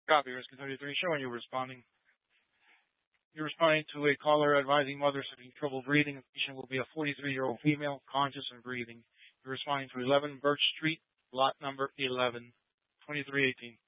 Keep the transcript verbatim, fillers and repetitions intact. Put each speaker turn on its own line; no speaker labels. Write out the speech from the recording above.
Copy, Rescue thirty-three show, and you're responding. You're responding to a caller advising mothers having trouble breathing. The patient will be a forty-three-year-old female, conscious and breathing. You're responding to eleven Birch Street, lot number eleven, twenty-three eighteen.